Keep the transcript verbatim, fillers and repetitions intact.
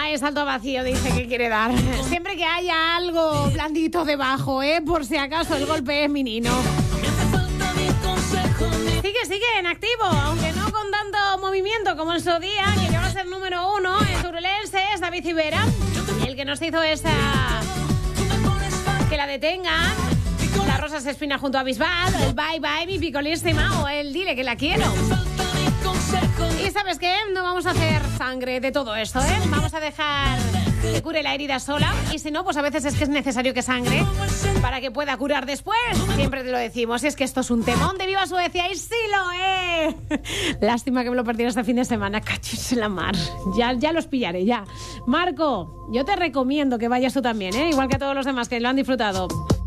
trae salto vacío, dice que quiere dar. Siempre que haya algo blandito debajo, ¿eh? Por si acaso el golpe es menino. Sigue, sigue en activo, aunque no con tanto movimiento como en su día, que llegó a ser número uno en Turulense, es David Civera, el que nos hizo esa... que la detengan. La Rosa se espina junto a Bisbal, el Bye Bye, mi picolísima, o el Dile que la quiero. Y ¿sabes qué? No vamos a hacer sangre de todo esto, ¿eh? Vamos a dejar que cure la herida sola. Y si no, pues a veces es que es necesario que sangre para que pueda curar después. Siempre te lo decimos. Y es que esto es un temón de Viva Suecia. ¡Y sí lo es! Lástima que me lo perdiera este fin de semana. Cachis en la mar. Ya, ya los pillaré, ya. Marco, yo te recomiendo que vayas tú también, ¿eh? Igual que a todos los demás que lo han disfrutado.